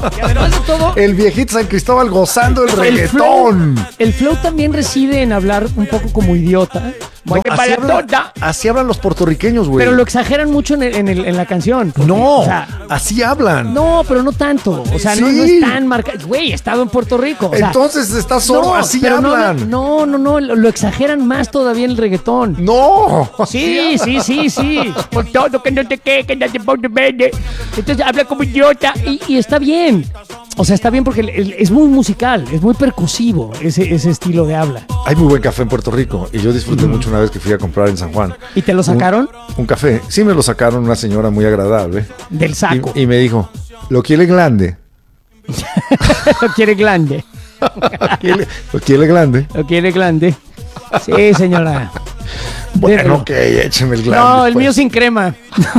Y además de todo, el viejito San Cristóbal gozando el reggaetón. El flow también reside en hablar un poco como idiota. No, así hablan los puertorriqueños, güey. Pero lo exageran mucho en la canción. Porque, no, o sea, así hablan. No, pero no tanto. O sea, sí. no es tan marcado. Güey, he estado en Puerto Rico. O sea, entonces estás solo, así hablan. No, lo exageran más todavía en el reggaetón. No. Sí. Por todo que no te quede, que no te ponte verde. Entonces habla como idiota y está bien. O sea, está bien porque es muy musical, es muy percusivo ese estilo de habla. Hay muy buen café en Puerto Rico y yo disfruté mucho una vez que fui a comprar en San Juan. ¿Y te lo sacaron? Un café. Sí, me lo sacaron, una señora muy agradable. Del saco. Y me dijo, ¿lo quiere grande? Lo quiere grande. ¿Lo quiere grande? Lo quiere grande. Sí, señora. Bueno, ok, écheme el grande. No, el mío sin crema.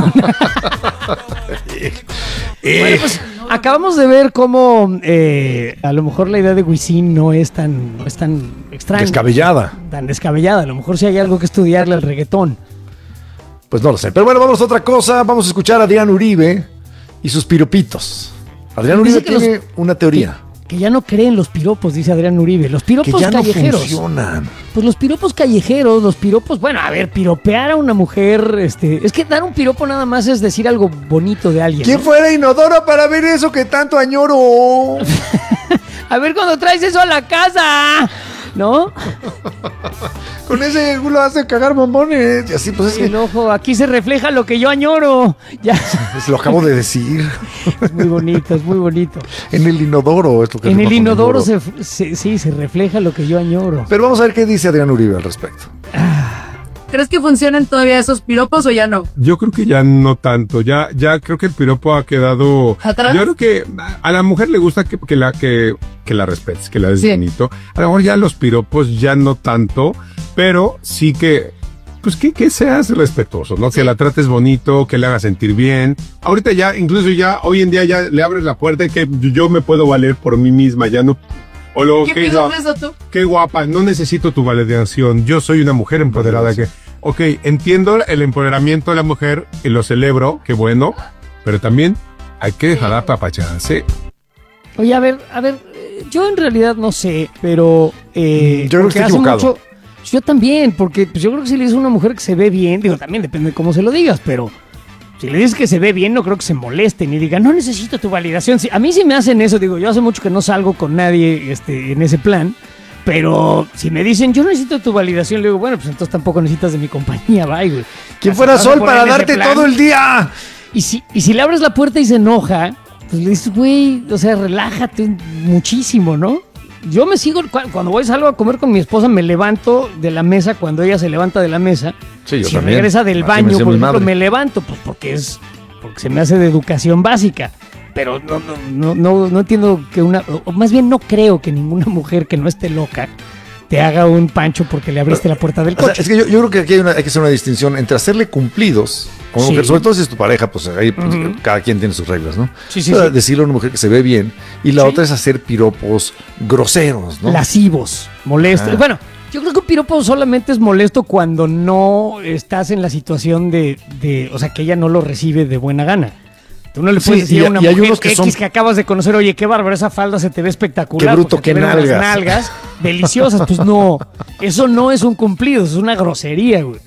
Bueno, pues acabamos de ver cómo a lo mejor la idea de Wisin no es tan extraña. Descabellada. Tan descabellada. A lo mejor sí hay algo que estudiarle al reggaetón. Pues no lo sé. Pero bueno, vamos a otra cosa. Vamos a escuchar a Adrián Uribe y sus piropitos. Adrián Uribe tiene una teoría. Que ya no creen los piropos, dice Adrián Uribe. Los piropos que ya callejeros. No funcionan. Pues los piropos callejeros, los piropos, bueno, a ver, piropear a una mujer, es que dar un piropo nada más es decir algo bonito de alguien. ¿Quién fuera Inodoro para ver eso que tanto añoro? A ver cuando traes eso a la casa, ¿no? Con ese culo hace cagar bombones. Y así, pues es que. El ojo, aquí se refleja lo que yo añoro. Ya. Lo acabo de decir. Es muy bonito, es muy bonito. En el inodoro es lo que en el inodoro se refleja lo que yo añoro. Pero vamos a ver qué dice Adrián Uribe al respecto. ¿Crees que funcionan todavía esos piropos o ya no? Yo creo que ya no tanto. Ya creo que el piropo ha quedado. ¿Atrás? Yo creo que a la mujer le gusta que la respetes, que la des bonito. A lo mejor ya los piropos ya no tanto, pero sí que seas respetuoso, ¿no? Sí. Que la trates bonito, que le hagas sentir bien. Ahorita ya, incluso ya, hoy en día ya le abres la puerta y que yo me puedo valer por mí misma, ya no. O lo ¿Qué que piensas de eso tú? Qué guapa, no necesito tu validación. Yo soy una mujer empoderada que, ok, entiendo el empoderamiento de la mujer y lo celebro, qué bueno, pero también hay que dejarla apapacharse. Oye, a ver, yo en realidad no sé, pero yo creo que estoy equivocado. Yo también, porque pues, yo creo que si le dices a una mujer que se ve bien, digo, también depende de cómo se lo digas, pero si le dices que se ve bien, no creo que se molesten y digan, no necesito tu validación. A mí sí me hacen eso, digo, yo hace mucho que no salgo con nadie en ese plan, pero si me dicen, yo necesito tu validación, le digo, bueno, pues entonces tampoco necesitas de mi compañía, bye, güey. ¿Quién fuera Sol para darte todo el día? Y si le abres la puerta y se enoja, pues le dices, güey, o sea, relájate muchísimo, ¿no? Yo me sigo, cuando salgo a comer con mi esposa, me levanto de la mesa cuando ella se levanta de la mesa. Sí, yo si también. Regresa del baño, por ejemplo, me levanto, pues porque se me hace de educación básica. Pero no entiendo que o más bien no creo que ninguna mujer que no esté loca te haga un pancho porque le abriste la puerta del coche. O sea, es que yo creo que aquí hay que hacer una distinción entre hacerle cumplidos a una mujer, sobre todo si es tu pareja, pues ahí cada quien tiene sus reglas, ¿no? Sí. Decirle a una mujer que se ve bien y la otra es hacer piropos groseros, ¿no? Lascivos, molestos. Bueno, yo creo que un piropo solamente es molesto cuando no estás en la situación de o sea, que ella no lo recibe de buena gana. Tú no le puedes decir a una mujer que acabas de conocer, oye, qué bárbaro, esa falda se te ve espectacular. Qué bruto, qué nalgas. Nalgas deliciosas. Pues no, eso no es un cumplido, eso es una grosería, güey.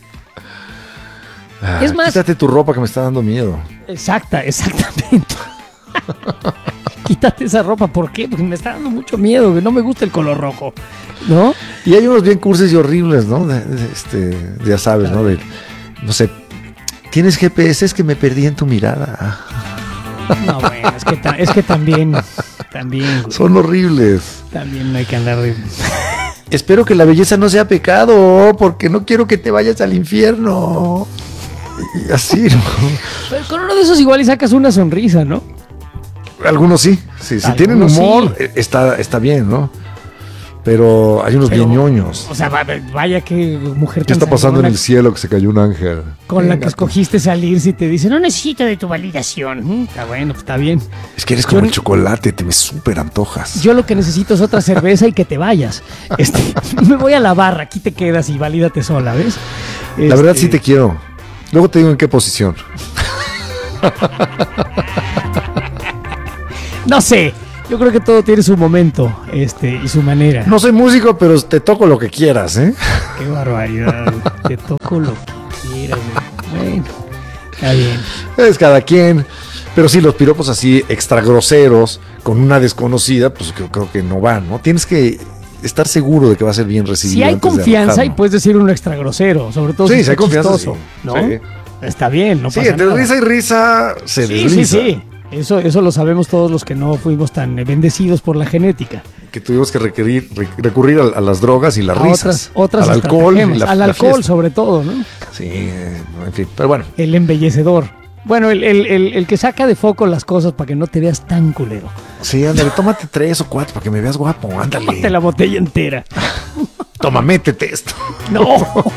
Es más, quítate tu ropa que me está dando miedo. Exactamente. Quítate esa ropa, ¿por qué? Porque me está dando mucho miedo, güey. No me gusta el color rojo, ¿no? Y hay unos bien cursis y horribles, ¿no? Ya sabes, ¿no? No sé, ¿tienes GPS? Es que me perdí en tu mirada. No, bueno, es que también. Güey. Son horribles. También no hay que andar de... Espero que la belleza no sea pecado, porque no quiero que te vayas al infierno. Y así, ¿no? Pero con uno de esos igual y sacas una sonrisa, ¿no? Algunos sí. Si tienen humor, sí. Está bien, ¿no? Pero hay unos bien ñoños. O sea, vaya que mujer ¿Qué está pasando en el cielo que se cayó un ángel? Con la que escogiste salir, si te dice, no necesito de tu validación. Está bueno, está bien. Es que eres como el chocolate, te me súper antojas. Yo lo que necesito es otra cerveza y que te vayas. Me voy a la barra, aquí te quedas y valídate sola, ¿ves? La verdad sí te quiero. Luego te digo en qué posición. No sé. Yo creo que todo tiene su momento, y su manera. No soy músico, pero te toco lo que quieras, ¿eh? Qué barbaridad. Te toco lo que quieras. Bueno, está bien. Es cada quien. Pero sí, los piropos así extra groseros con una desconocida, pues creo que no van, ¿no? Tienes que estar seguro de que va a ser bien recibido. Si hay antes de confianza arrojarlo. y puedes decir un extra grosero, sobre todo Sí, si si hay está confianza, chistoso, sí. ¿no? Sí. Está bien, no Sí, pasa entre nada. risa y risa se Sí, desliza. sí. Eso lo sabemos todos los que no fuimos tan bendecidos por la genética. Que tuvimos que recurrir a las drogas y las A risas. otras al alcohol. Y estratagemas. Al la alcohol, fiesta. sobre todo, ¿no? Sí, en fin. Pero bueno, El embellecedor. Bueno, el que saca de foco las cosas para que no te veas tan culero. sí, ándale, tómate 3 o 4 para que me veas guapo, ándale. Tómate la botella entera. Toma, métete esto. No.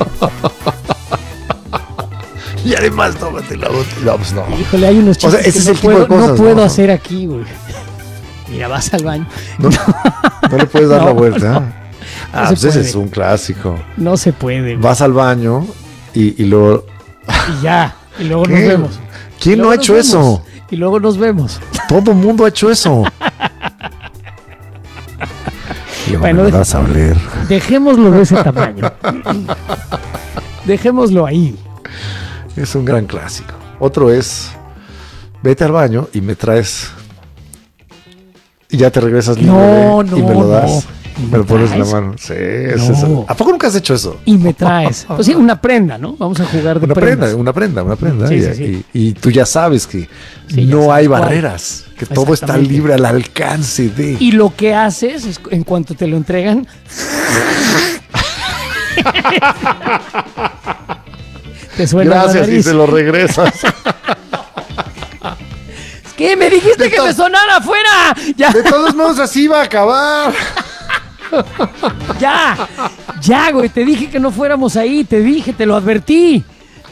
Y además, tómate la botella. No, pues no. Híjole, hay unos O sea, chistes ese que es no el tipo de puedo, cosas, no puedo ¿no? hacer aquí, güey. Mira, vas al baño. No le puedes dar No, la vuelta. no. Ah, se pues ese puede. es un clásico. No se puede, güey. Vas al baño y luego... Y ya. Y luego ¿Qué? nos vemos. ¿Quién Y no luego ha nos hecho vemos. eso? Y luego nos vemos. Todo el mundo ha hecho eso. Y luego Bueno, me lo vas a oler. Dejémoslo de ese tamaño. Dejémoslo ahí. Es un gran clásico. Otro es, vete al baño y me traes... Y ya te regresas libre No, y me lo no, das. no. ¿Y Me me lo pones en la traes? mano. Sí, No. ¿A poco nunca has hecho eso? Y me traes. Pues sí, una prenda, ¿no? Vamos a jugar de Una prendas. prenda. Sí, y, sí, sí. y tú ya sabes que Sí, ya no sabes hay cuál. barreras, que todo está Exactamente. libre al alcance de... Y lo que haces es, en cuanto te lo entregan, te suena la Gracias y nariz. se lo regresas. ¿Qué? Me dijiste que me sonara afuera. Ya, De todos modos así va a acabar. ya, güey. Te dije que no fuéramos ahí. Te lo advertí.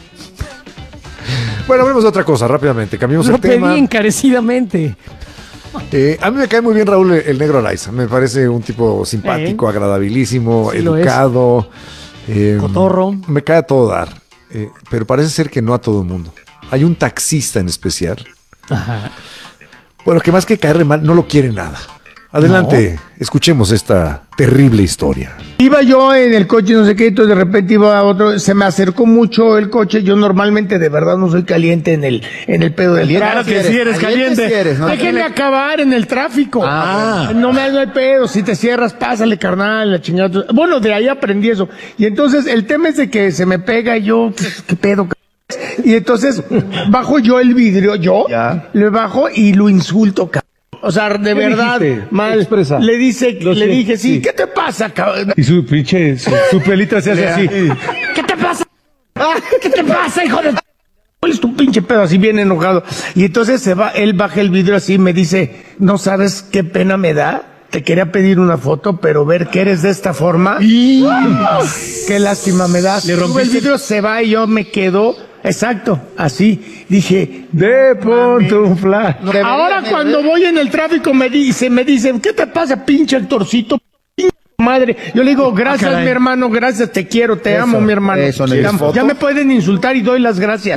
Bueno, hablemos de otra cosa rápidamente. Cambiamos Lo el tema. pedí encarecidamente. A mí me cae muy bien Raúl el Negro Araiza. Me parece un tipo simpático, agradabilísimo, Sí lo es. educado. Cotorro. Me cae a todo dar. Pero parece ser que no a todo el mundo. Hay un taxista en especial. Ajá. Bueno, que más que caerle mal, no lo quiere nada. Adelante, escuchemos esta terrible historia. Iba yo en el coche, no sé qué, entonces de repente iba otro, se me acercó mucho el coche. Yo normalmente de verdad no soy caliente en el pedo del Claro que sí eres caliente. Déjenme acabar en el tráfico. No hay pedo, si te cierras, pásale, carnal, la chingada. Bueno, de ahí aprendí eso. Y entonces el tema es de que se me pega y yo, ¿qué pedo? Y entonces bajo yo el vidrio, le bajo y lo insulto, cabrón. O sea, de verdad, dijiste? mal. Expresa. Le dije, sí, sí. ¿qué te pasa, cabrón? Y su pinche, su pelita se hace así. ¿Qué te pasa? ¿Qué te pasa, hijo de... ¿Cuál es tu pinche pedo? Así bien enojado. Y entonces él baja el vidrio así y me dice, ¿no sabes qué pena me da? Te quería pedir una foto, pero ver que eres de esta forma. Qué lástima me das. Le Sube el rompiste- vidrio, se va y yo me quedo. Exacto, así. Dije, De punto un flash. ahora cuando voy en el tráfico me dicen, ¿qué te pasa, pinche actorcito? Pinche madre. Yo le digo, gracias, caray. mi hermano, gracias, te quiero, te amo, mi hermano. ¿Quieres foto? Ya me pueden insultar y doy las gracias.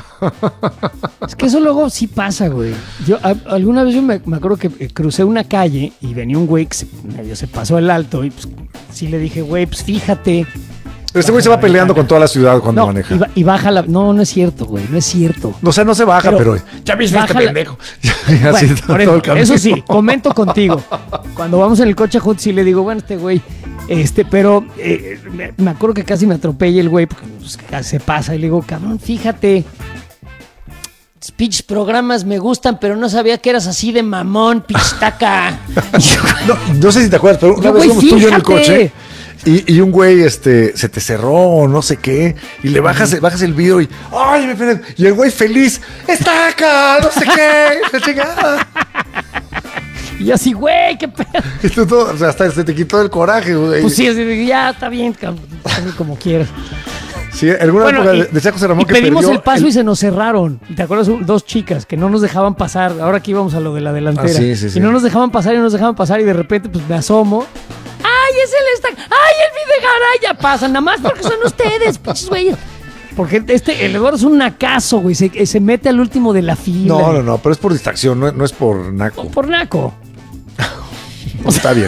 Es que eso luego sí pasa, güey. Yo alguna vez me acuerdo que crucé una calle y venía un güey que medio se pasó el alto y pues sí le dije, güey, pues fíjate. Este güey se va peleando con toda la ciudad cuando No, maneja. y baja la... No es cierto, güey, no es cierto. O sea, no se baja, pero... Ya viste este pendejo. Así Bueno, todo por el eso, camino. eso sí, comento contigo. Cuando vamos en el coche juntos sí le digo, bueno, este güey, pero me acuerdo que casi me atropella el güey porque pues, casi se pasa y le digo, cabrón, fíjate, pinches programas me gustan, pero no sabía que eras así de mamón, pichtaca. No sé si te acuerdas, pero una Yo, vez güey, fuimos tú y yo en el fíjate. coche y un güey se te cerró o no sé qué y le bajas el vidrio y ¡ay, me pendejo! Y el güey feliz ¡está acá! No sé qué, la chingada. Y yo así, güey, qué pedo. Y tú todo, o sea, hasta se te quitó el coraje, güey. Pues sí, así de, ya está bien, cabrón, hazle como quieras. Sí, alguna Bueno, época y- decía José Ramón y que pedimos perdió el paso y se nos cerraron. ¿Te acuerdas? Dos chicas que no nos dejaban pasar. Ahora que íbamos a lo de la delantera. Ah, sí, sí, sí. Y no nos dejaban pasar y de repente pues me asomo. ¡Ay, es el ¡Ay, el Videgaray! Ya pasan, nada más porque son ustedes, pinches güeyes. Porque el Eduardo es un nacazo, güey. Se mete al último de la fila. No, pero es por distracción, no es por naco. Por naco. Está bien.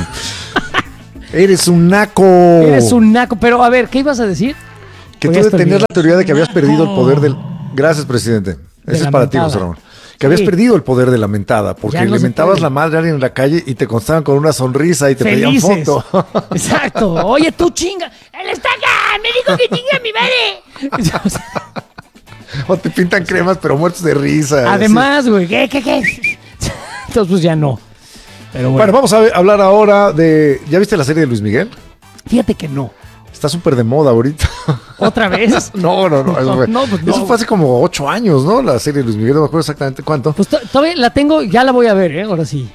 Eres un naco. Eres un naco. Pero, a ver, ¿qué ibas a decir? Que Voy tú a de estar tener bien. la teoría de que habías perdido el poder del... Gracias, presidente. Ese es para ti, mentada. José Ramón. Que habías Sí. perdido el poder de la mentada, porque Ya no le se mentabas puede. la madre a alguien en la calle y te constaban con una sonrisa y te Felices. pedían foto. Exacto. Oye, tú chinga. ¡Él está acá! ¡Me dijo que chinga mi madre! O te pintan cremas, pero muertos de risa. Además, güey, ¿qué? Entonces, pues ya no. Pero Bueno, bueno, vamos a hablar ahora de... ¿Ya viste la serie de Luis Miguel? fíjate que no. Está súper de moda ahorita. ¿Otra vez? No. Pues no. Eso fue hace como 8 años, ¿no? La serie de Luis Miguel, no me acuerdo exactamente cuánto. Pues todavía la tengo, ya la voy a ver, ahora sí.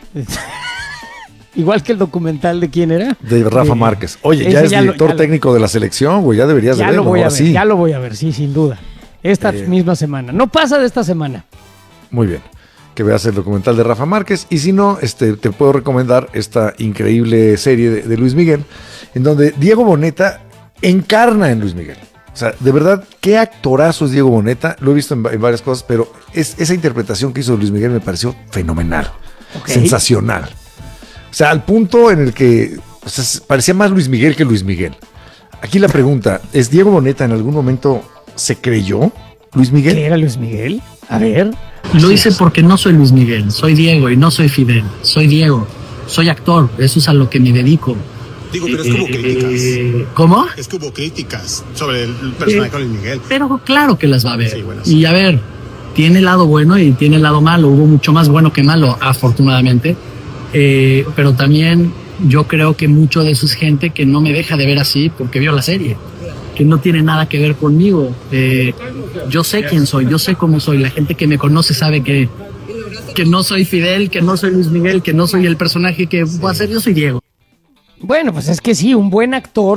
Igual que el documental de quién era. De Rafa Márquez. Oye, ese ya es ya lo- director ya lo- técnico de la selección, güey. Ya deberías de Ya verlo. lo voy a ahora ver, sí. ya lo voy a ver, sí, sin duda. Esta misma semana. No pasa de esta semana. Muy bien. Que veas el documental de Rafa Márquez. Y si no, te puedo recomendar esta increíble serie de Luis Miguel, en donde Diego Boneta encarna en Luis Miguel. O sea, de verdad, qué actorazo es Diego Boneta. Lo he visto en varias cosas, pero esa interpretación que hizo Luis Miguel me pareció fenomenal. Ok. Sensacional. O sea, al punto en el que parecía más Luis Miguel que Luis Miguel. Aquí la pregunta, ¿es Diego Boneta en algún momento se creyó Luis Miguel? ¿Qué era Luis Miguel? A ver. Lo hice porque no soy Luis Miguel, soy Diego y no soy Fidel, soy Diego, soy actor, eso es a lo que me dedico. Digo, pero es que hubo críticas. ¿Cómo? Es que hubo críticas sobre el personaje de Luis Miguel. Pero claro que las va a haber. Sí, bueno, sí. Y a ver, tiene el lado bueno y tiene el lado malo, hubo mucho más bueno que malo, afortunadamente. Pero también yo creo que mucho de eso es gente que no me deja de ver así porque vio la serie, que no tiene nada que ver conmigo. Yo sé quién soy, yo sé cómo soy, la gente que me conoce sabe que no soy Fidel, que no soy Luis Miguel, que no soy el personaje que voy a ser, yo soy Diego. Bueno, pues es que sí, un buen actor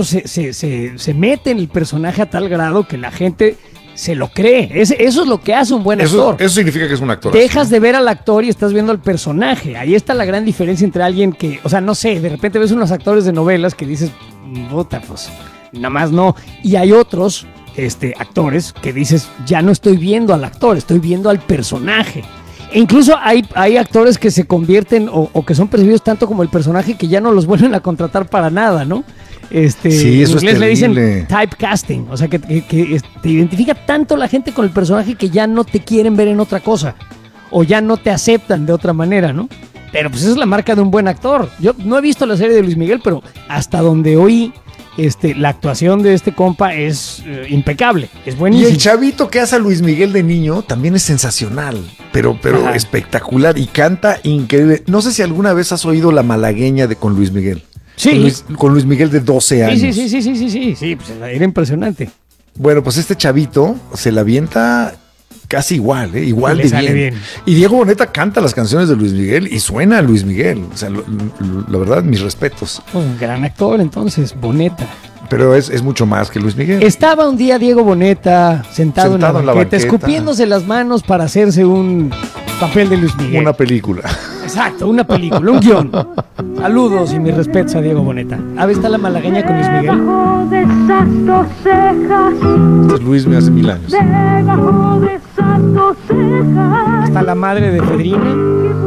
se mete en el personaje a tal grado que la gente se lo cree. Eso es lo que hace un buen actor. Eso significa que es un actor. Dejas de ver al actor y estás viendo al personaje. Ahí está la gran diferencia entre alguien que, o sea, no sé, de repente ves unos actores de novelas que dices, puta, pues, nada más no. Y hay otros actores que dices, ya no estoy viendo al actor, estoy viendo al personaje. E incluso hay actores que se convierten o que son percibidos tanto como el personaje que ya no los vuelven a contratar para nada, ¿no? Sí, en eso es inglés le dicen terrible. typecasting, o sea que te identifica tanto la gente con el personaje que ya no te quieren ver en otra cosa o ya no te aceptan de otra manera, ¿no? Pero pues esa es la marca de un buen actor. Yo no he visto la serie de Luis Miguel, pero hasta donde oí, la actuación de este compa es impecable, es Y buenísimo. el chavito que hace a Luis Miguel de niño también es sensacional, pero Ajá. espectacular y canta increíble. No sé si alguna vez has oído La Malagueña con Luis Miguel. Sí. Con Luis Miguel de 12 años. Sí, pues era impresionante. Bueno, pues este chavito se la avienta casi igual, igual Le de sale bien. Y Diego Boneta canta las canciones de Luis Miguel y suena a Luis Miguel. O sea, la verdad, mis respetos. Pues un gran actor, entonces, Boneta. Pero es mucho más que Luis Miguel. Estaba un día Diego Boneta sentado en la banqueta, escupiéndose las manos para hacerse un papel de Luis Miguel. Una película. Exacto, una película, un guión. Saludos y mis respetos a Diego Boneta. ¿Ah, está La Malagueña con Luis Miguel? Debajo de esas dos cejas, Este es Luis me hace 1000 años. debajo de esas dos cejas. ¿Está la madre de Fedrina?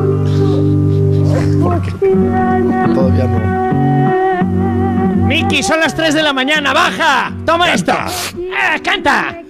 Todavía no. Miki, son las 3 de la mañana, baja. Toma esto. ¡Canta!